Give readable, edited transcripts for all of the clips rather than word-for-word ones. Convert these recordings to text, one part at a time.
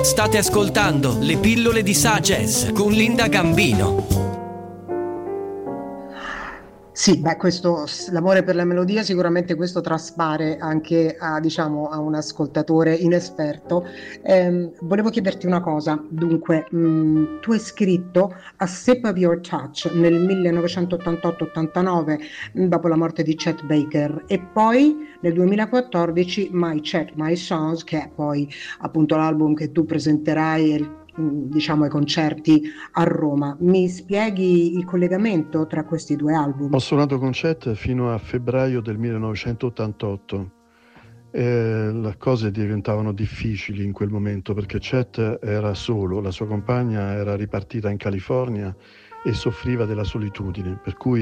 State ascoltando le pillole di Sagez con Linda Gambino. Sì, beh, l'amore per la melodia sicuramente questo traspare anche a, diciamo, a un ascoltatore inesperto. Volevo chiederti una cosa, dunque, tu hai scritto A Sip of Your Touch nel 1988-89, dopo la morte di Chet Baker, e poi nel 2014 My Chet, My Songs, che è poi appunto l'album che tu presenterai, diciamo, ai concerti a Roma. Mi spieghi il collegamento tra questi due album? Ho suonato con Chet fino a febbraio del 1988. Le cose diventavano difficili in quel momento perché Chet era solo, la sua compagna era ripartita in California e soffriva della solitudine, per cui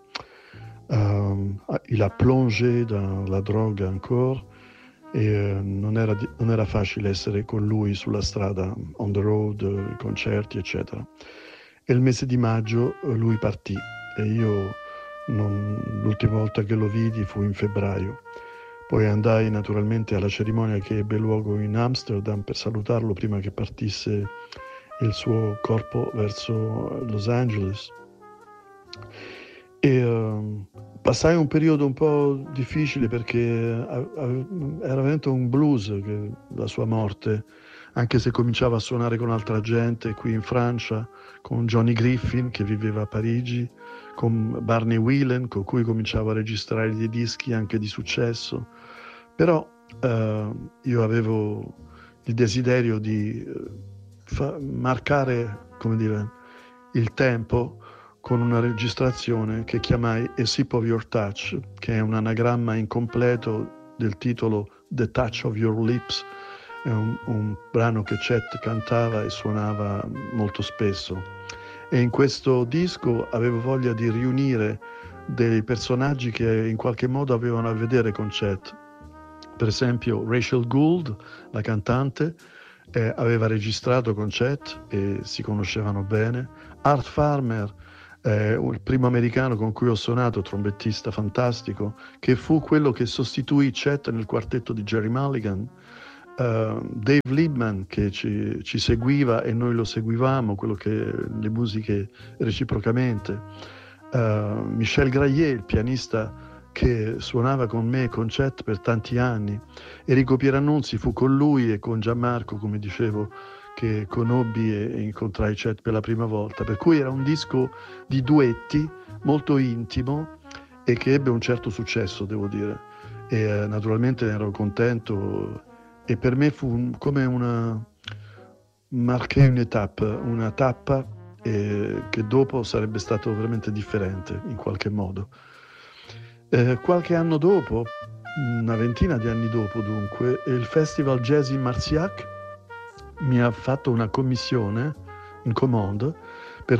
il a plongé dans la drogue encore e non era facile essere con lui sulla strada, on the road, concerti, eccetera. E il mese di maggio lui partì e io l'ultima volta che lo vidi fu in febbraio. Poi andai naturalmente alla cerimonia che ebbe luogo in Amsterdam per salutarlo prima che partisse il suo corpo verso Los Angeles. E passai un periodo un po' difficile perché era veramente un blues la sua morte, anche se cominciava a suonare con altra gente qui in Francia, con Johnny Griffin che viveva a Parigi, con Barney Whelan con cui cominciavo a registrare dei dischi anche di successo. Però io avevo il desiderio di marcare, come dire, il tempo con una registrazione che chiamai A Sip of Your Touch, che è un anagramma incompleto del titolo The Touch of Your Lips. È un brano che Chet cantava e suonava molto spesso. E in questo disco avevo voglia di riunire dei personaggi che in qualche modo avevano a vedere con Chet. Per esempio Rachel Gould, la cantante, aveva registrato con Chet e si conoscevano bene. Art Farmer, il primo americano con cui ho suonato, trombettista fantastico, che fu quello che sostituì Chet nel quartetto di Jerry Mulligan. Dave Liebman che ci seguiva e noi lo seguivamo, le musiche reciprocamente. Michel Graillet, il pianista che suonava con me e con Chet per tanti anni. Enrico Pierannunzi fu con lui e con Gianmarco, come dicevo, che conobbi e incontrai Chet per la prima volta, per cui era un disco di duetti molto intimo e che ebbe un certo successo, devo dire, e naturalmente ne ero contento e per me fu come marqué una tappa che dopo sarebbe stato veramente differente in qualche modo. Qualche anno dopo, una ventina di anni dopo dunque, il Festival Jazz in Marciac mi ha fatto una commissione in commande per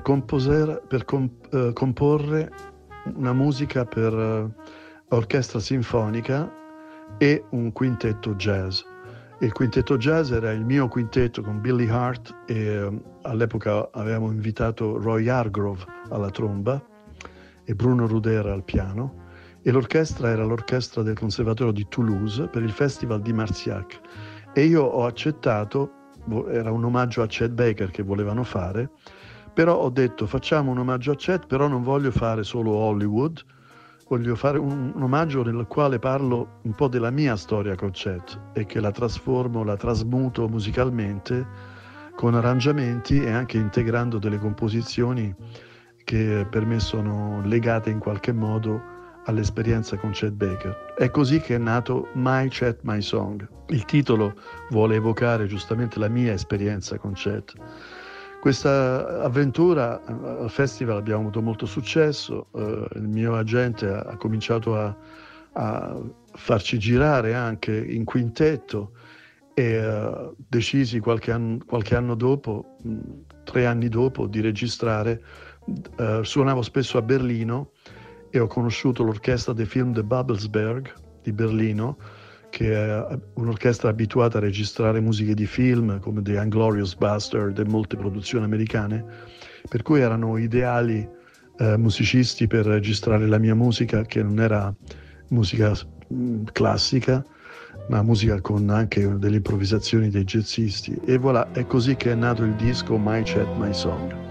comporre una musica per orchestra sinfonica e un quintetto jazz. Il quintetto jazz era il mio quintetto con Billy Hart e all'epoca avevamo invitato Roy Hargrove alla tromba e Bruno Rudera al piano, e l'orchestra era l'orchestra del Conservatorio di Toulouse per il Festival di Marciac, e io ho accettato. Era un omaggio a Chet Baker che volevano fare, però ho detto facciamo un omaggio a Chet, però non voglio fare solo Hollywood, voglio fare un omaggio nel quale parlo un po' della mia storia con Chet e che la trasmuto musicalmente con arrangiamenti e anche integrando delle composizioni che per me sono legate in qualche modo all'esperienza con Chet Baker. È così che è nato My Chet, My Song. Il titolo vuole evocare giustamente la mia esperienza con Chet. Questa avventura al festival abbiamo avuto molto successo, il mio agente ha cominciato a farci girare anche in quintetto e decisi qualche anno dopo, 3 anni dopo, di registrare. Suonavo spesso a Berlino e ho conosciuto l'orchestra dei film de Babelsberg di Berlino, che è un'orchestra abituata a registrare musiche di film come The Inglourious Bastard e molte produzioni americane, per cui erano ideali musicisti per registrare la mia musica, che non era musica classica, ma musica con anche delle improvvisazioni dei jazzisti, e voilà, è così che è nato il disco My Chat My Song.